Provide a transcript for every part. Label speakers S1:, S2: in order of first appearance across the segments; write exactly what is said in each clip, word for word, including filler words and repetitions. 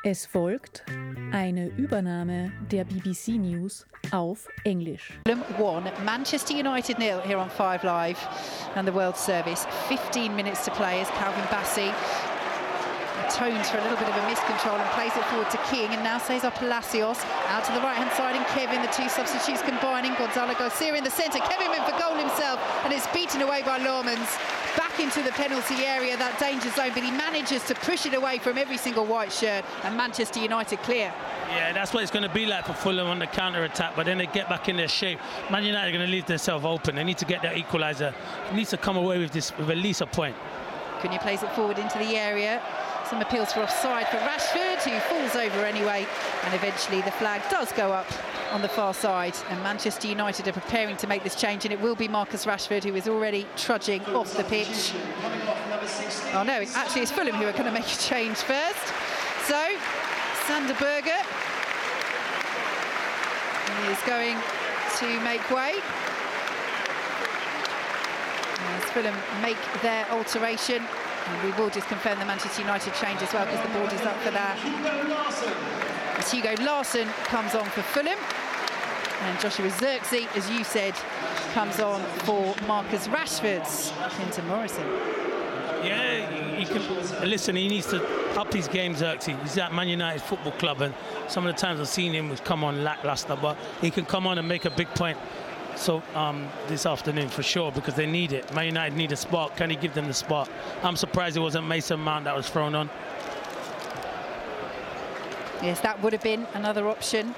S1: Es folgt eine Übernahme der B B C News auf Englisch.
S2: one, Manchester United nil here on Five Live and the World Service. fifteen minutes to play as Calvin Bassey atones for a little bit of a miscontrol and plays it forward to King, and now Cesar Palacios out to the right hand side, and Kevin, the two substitutes combining. Gonzalo Garcia in the centre, Kevin went for goal himself and it's beaten away by Lormans. Back into the penalty area, that danger zone, but he manages to push it away from every single white shirt, and Manchester United clear.
S3: Yeah, that's what it's going to be like for Fulham on the counter-attack, but then they get back in their shape. Man United are going to leave themselves open. They need to get that equaliser. He needs to come away with this with at least a point.
S2: Cunha plays it forward into the area. Some appeals for offside for Rashford, who falls over anyway, and eventually the flag does go up on the far side, and Manchester United are preparing to make this change, and it will be Marcus Rashford who is already trudging off the pitch. Oh no, actually it's Fulham who are going to make a change first. So, Sander Berge is going to make way as Fulham make their alteration. And we will just confirm the Manchester United change as well, because the board is up for that. As Hugo Larsson comes on for Fulham, and Joshua Zirkzee, as you said, comes on for Marcus Rashford's Clinton Morrison.
S3: Yeah, he can listen. He needs to up his game, Zirkzee. He's at Man United Football Club, and some of the times I've seen him come on lackluster, but he can come on and make a big point. So um, this afternoon for sure, because they need it. Man United need a spark. Can he give them the spark? I'm surprised it wasn't Mason Mount that was thrown on.
S2: Yes, that would have been another option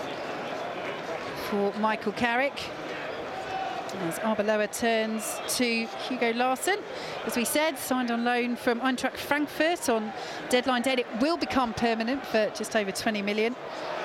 S2: for Michael Carrick. As Arbeloa turns to Hugo Larsson, as we said, signed on loan from Eintracht Frankfurt on deadline day. It will become permanent for just over twenty million.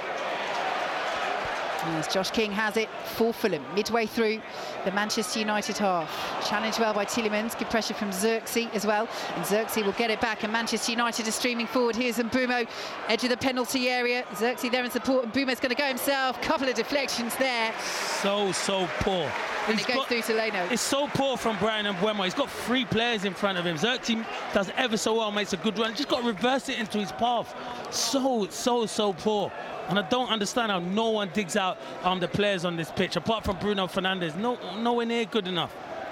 S2: As Josh King has it for Fulham, midway through the Manchester United half. Challenged well by Tielemans, good pressure from Zirkzee as well. And Zirkzee will get it back, and Manchester United is streaming forward. Here's Mbeumo, edge of the penalty area. Zirkzee there in support, and Mbeumo's going to go himself. Couple of deflections there.
S3: So, so poor.
S2: And
S3: He's
S2: it goes
S3: got,
S2: through to Leno.
S3: It's so poor from Brian Mbeumo. He's got three players in front of him. Zirkzee does ever so well, makes a good run. Just got to reverse it into his path. So, so, so poor. And I don't understand how no one digs out um, the players on this pitch, apart from Bruno Fernandes. No, nowhere near good enough.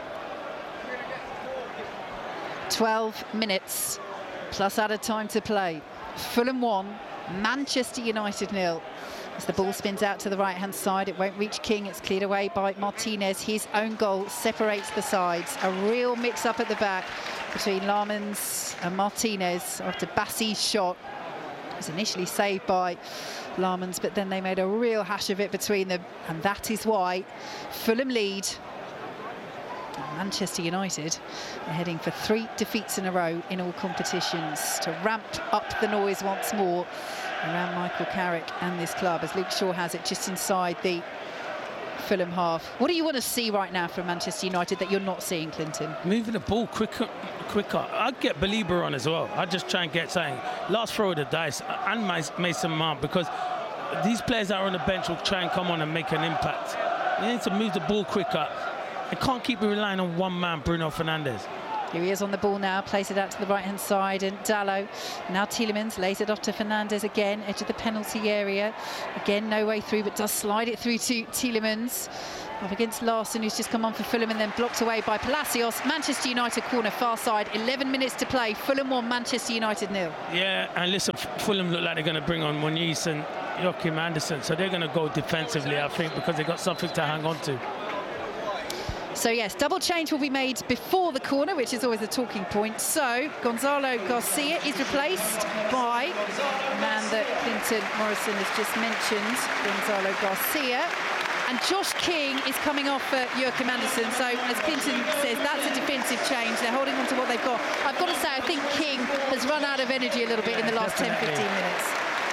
S2: twelve minutes plus added time to play. Fulham one, Manchester United nil. As the ball spins out to the right-hand side, it won't reach King. It's cleared away by Martinez. His own goal separates the sides. A real mix-up at the back between Lormans and Martinez after Bassey's shot. It was initially saved by Lormans, but then they made a real hash of it between them, and that is why Fulham lead. Manchester United are heading for three defeats in a row in all competitions to ramp up the noise once more around Michael Carrick and this club, as Luke Shaw has it just inside the Fulham half. What do you want to see right now from Manchester United that you're not seeing, Clinton?
S3: Moving the ball quicker, quicker. I'd get Belieber on as well. I'd just try and get something. Last throw of the dice, and Mason Mount, because these players that are on the bench will try and come on and make an impact. They need to move the ball quicker. They can't keep relying on one man, Bruno Fernandes.
S2: Here he is on the ball now, plays it out to the right-hand side, and Dalot. Now Tielemans lays it off to Fernandes again, edge of the penalty area. Again, no way through, but does slide it through to Tielemans. Up against Larsson, who's just come on for Fulham, and then blocked away by Palacios. Manchester United corner, far side, eleven minutes to play. Fulham one, Manchester United nil.
S3: Yeah, and listen, Fulham look like they're going to bring on Muniz and Joachim Andersen, so they're going to go defensively, I think, because they've got something to hang on to.
S2: So yes, double change will be made before the corner, which is always a talking point. So Gonzalo Garcia is replaced by the man that Clinton Morrison has just mentioned, Gonzalo Garcia. And Josh King is coming off for Joachim Andersen. So as Clinton says, that's a defensive change. They're holding on to what they've got. I've got to say, I think King has run out of energy a little bit in the last ten, fifteen minutes.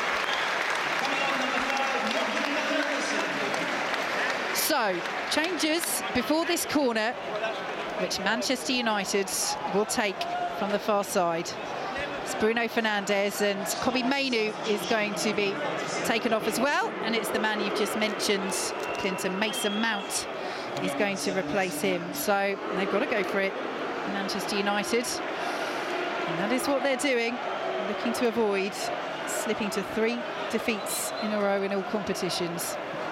S2: So, changes before this corner, which Manchester United will take from the far side. It's Bruno Fernandes, and Kobbie Mainoo is going to be taken off as well. And it's the man you've just mentioned, Clinton, Mason Mount, is going to replace him. So they've got to go for it, Manchester United. And that is what they're doing, looking to avoid slipping to three defeats in a row in all competitions.